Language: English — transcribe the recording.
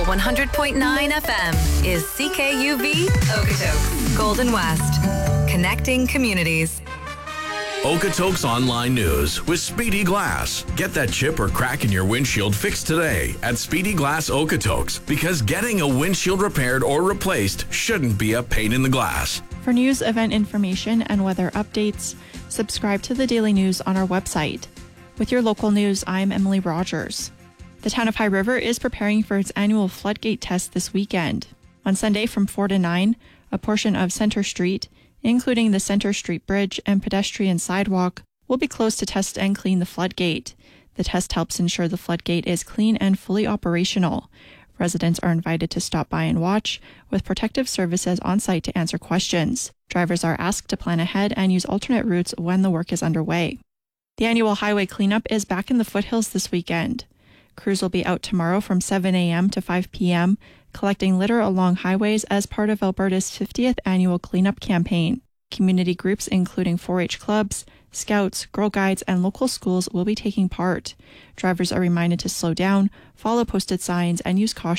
Local 100.9 FM is CKUV Okotoks, Golden West. Connecting communities. Okotoks Online News with Speedy Glass. Get that chip or crack in your windshield fixed today at Speedy Glass Okotoks, because getting a windshield repaired or replaced shouldn't be a pain in the glass. For news, event information, and weather updates, subscribe to the Daily News on our website. With your local news, I'm Emily Rogers. The town of High River is preparing for its annual floodgate test this weekend. On Sunday from 4 to 9, a portion of Center Street, including the Center Street Bridge and pedestrian sidewalk, will be closed to test and clean the floodgate. The test helps ensure the floodgate is clean and fully operational. Residents are invited to stop by and watch, with protective services on site to answer questions. Drivers are asked to plan ahead and use alternate routes when the work is underway. The annual highway cleanup is back in the foothills this weekend. Crews will be out tomorrow from 7 a.m. to 5 p.m., collecting litter along highways as part of Alberta's 50th annual cleanup campaign. Community groups including 4-H clubs, Scouts, Girl Guides, and local schools will be taking part. Drivers are reminded to slow down, follow posted signs, and use caution